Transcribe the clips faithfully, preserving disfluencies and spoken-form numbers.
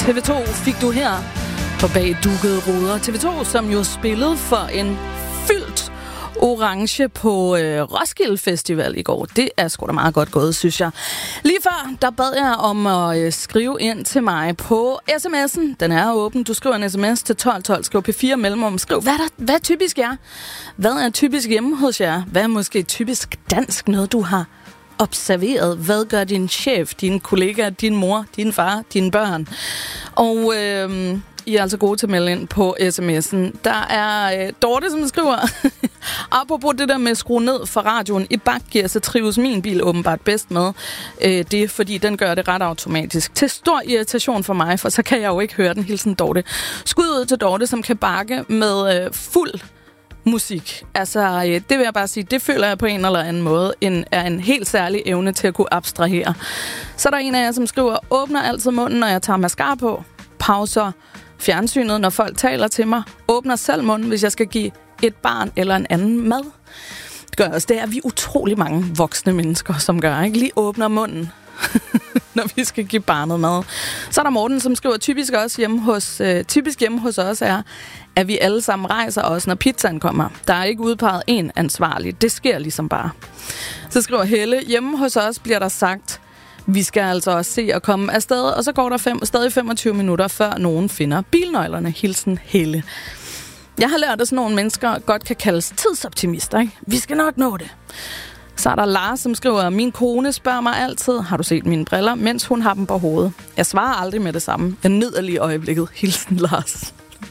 T V to fik du her på Bag Dukkede Ruder. T V to, som jo spillede for en fyldt orange på øh, Roskilde Festival i går. Det er sgu da meget godt gået, synes jeg. Lige før, der bad jeg om at øh, skrive ind til mig på sms'en. Den er åben. Du skriver en sms til tolv tolv. Skriv P fire mellemrum. Skriv, hvad er, der, hvad er typisk jer? Hvad er typisk hjemme hos jer? Hvad er måske typisk dansk? Noget, du har observeret. Hvad gør din chef, dine kollegaer, din mor, din far, dine børn? Og øh, I er altså gode til at melde ind på sms'en. Der er øh, Dorte, som skriver, apropos det der med at skrue ned for radioen i bakgear, så trives min bil åbenbart bedst med øh, det, fordi den gør det ret automatisk. Til stor irritation for mig, for så kan jeg jo ikke høre den. Hilsen Dorte. Skud ud til Dorte, som kan bakke med øh, fuld musik. Altså, øh, det vil jeg bare sige, det føler jeg på en eller anden måde en, er en helt særlig evne til at kunne abstrahere. Så er der en af jer, som skriver, åbner altid munden, når jeg tager mascara på, pauser fjernsynet, når folk taler til mig, åbner selv munden, hvis jeg skal give et barn eller en anden mad. Det gør også, det er vi utrolig mange voksne mennesker, som gør, ikke? Lige åbner munden, når vi skal give barnet mad. Så er der Morten, som skriver, typisk også hjemme hos, øh, typisk hjemme hos os er, at vi alle sammen rejser os, når pizzaen kommer. Der er ikke udpeget en ansvarlig. Det sker ligesom bare. Så skriver Helle, hjemme hos os bliver der sagt, vi skal altså også se at komme afsted, og så går der fem, stadig femogtyve minutter, før nogen finder bilnøglerne. Hilsen Helle. Jeg har lært, at sådan nogle mennesker godt kan kaldes tidsoptimister, ikke? Vi skal nok nå det. Så er der Lars, som skriver, min kone spørger mig altid, har du set mine briller, mens hun har dem på hovedet. Jeg svarer aldrig med det samme. Jeg nyder lige øjeblikket. Hilsen Lars.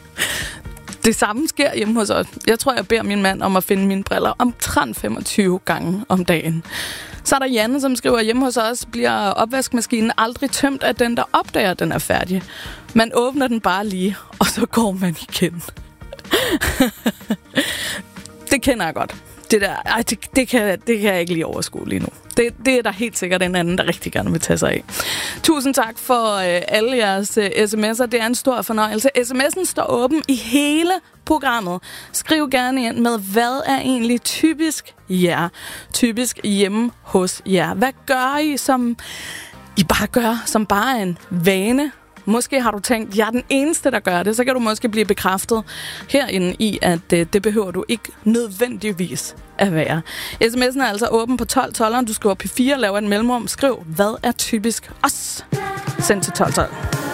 Det samme sker hjemme hos os. Jeg tror, jeg beder min mand om at finde mine briller omtrent femogtyve gange om dagen. Så er der Janne, som skriver, hjemme hos os bliver opvaskemaskinen aldrig tømt af den, der opdager, at den er færdig. Man åbner den bare lige, og så går man igen. Det kender jeg godt. Det der, ej, det, det, kan, det kan jeg ikke lige overskue lige nu. Det, det er der helt sikkert en anden, der rigtig gerne vil tage sig af. Tusind tak for øh, alle jeres øh, sms'er. Det er en stor fornøjelse. Sms'en står åben i hele programmet. Skriv gerne ind med, hvad er egentlig typisk jer? Typisk hjemme hos jer. Hvad gør I, som I bare gør, som bare er en vane? Måske har du tænkt, jeg er den eneste, der gør det. Så kan du måske blive bekræftet herinde i, at øh, det behøver du ikke nødvendigvis at være. Sms'en er altså åben på tolv tolv. Du skriver P fire, laver en mellemrum. Skriv, hvad er typisk os? Send til tolv tolv.